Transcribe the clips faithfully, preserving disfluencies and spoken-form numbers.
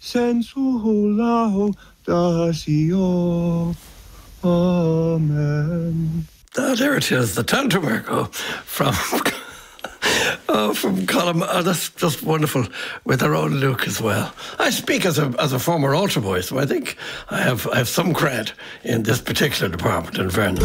Sensulau dasio. Amen. Ah, there it is, the Tantamarco from oh, from Colum. Oh, that's just wonderful with their own Luke as well. I speak as a as a former altar boy, so I think I have I have some cred in this particular department, in fairness.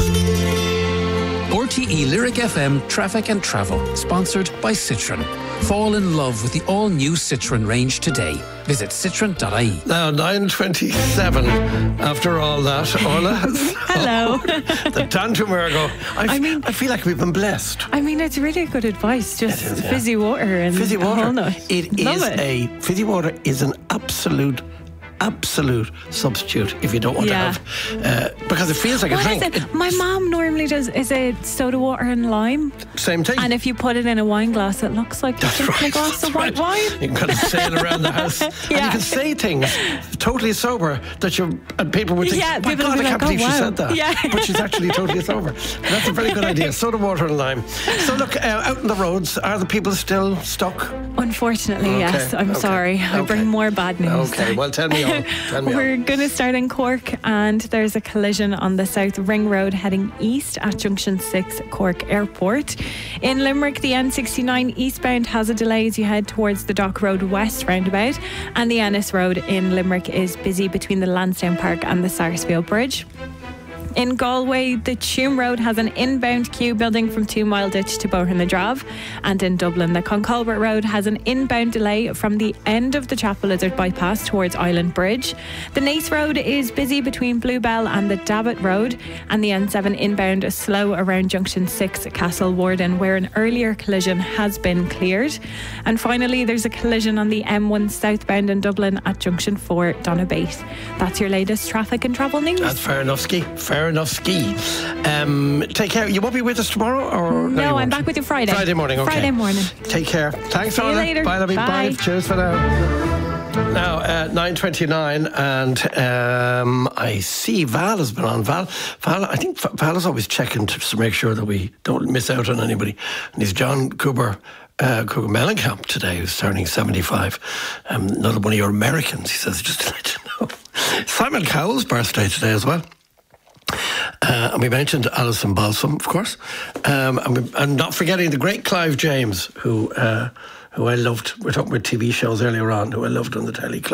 R T E Lyric F M Traffic and Travel, sponsored by Citroën. Fall in love with the all-new Citroën range today. Visit citroen dot I E. Now, nine twenty-seven, after all that, Orla. Hello. The Tantamarco. I, I mean, I feel like we've been blessed. I mean, it's really good advice. Just It is, yeah. fizzy water and Fizzy the water. whole night. It Love is it. a fizzy water is an absolute. Absolute substitute if you don't want Yeah. to have uh, because it feels like a What drink. is it? It- My mom normally does is it soda water and lime, Same thing. and if you put it in a wine glass, it looks like That's just right. a glass That's of white right. wine. You can kind of sail around the house, and you Yeah. can say things totally sober that you and people would think, Yeah, "My people God, will I be can't like, believe oh, she wow." said that." Yeah. But she's actually totally sober. That's a very good idea. Soda water and lime. So look, uh, out on the roads, are the people still stuck? Unfortunately, Okay, yes. I'm okay, sorry. I okay. bring more bad news. Okay, well, tell me on. Tell me We're on. going to start in Cork, and there's a collision on the South Ring Road heading east at Junction six, Cork Airport. In Limerick, the N sixty-nine eastbound has a delay as you head towards the Dock Road West roundabout, and the Ennis Road in Limerick is busy between the Lansdowne Park and the Sarsfield Bridge. In Galway, the Tuam Road has an inbound queue building from Two Mile Ditch to Boher na Drav. And in Dublin, the Concolbert Road has an inbound delay from the end of the Chapel Lizard bypass towards Island Bridge. The Nace Road is busy between Bluebell and the Dabbit Road. And the N seven inbound is slow around Junction six, Castle Warden, where an earlier collision has been cleared. And finally, there's a collision on the M one southbound in Dublin at Junction four, Donabate. That's your latest traffic and travel news. That's fair enough, ski. Fair enough, ski. Um, take care. You won't be with us tomorrow, or No, you I'm won't? back with you Friday. Friday morning. Okay. Friday morning. Take care. Thanks, See you Orla. later. Bye, lovey. Bye. Bye. Cheers for now. Now, uh, nine twenty-nine, and um, I see Val has been on. Val, Val, I think Val is always checking to, to make sure that we don't miss out on anybody. And he's John Cooper, uh, Cooper Mellencamp today, who's turning seventy-five. Um, another one of your Americans, he says, just to let you know. Simon Cowell's birthday today as well. Uh, and we mentioned Alison Balsam, of course, um, and, we, and not forgetting the great Clive James, who uh, who I loved. We're talking about T V shows earlier on, who I loved on the telly.